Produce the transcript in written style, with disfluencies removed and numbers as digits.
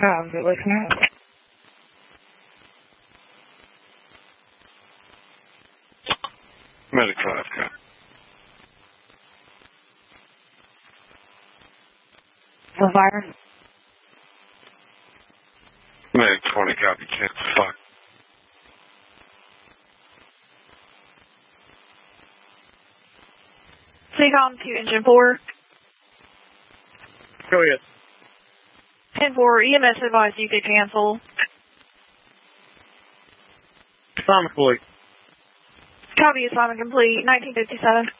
Oh, good listening. Medic 5, copy. Fire. Medic 20, copy. Chance fuck. Seacom to engine 4. Go ahead. 10-4, EMS advised you could cancel. Assignment complete. Copy, assignment complete, 1957.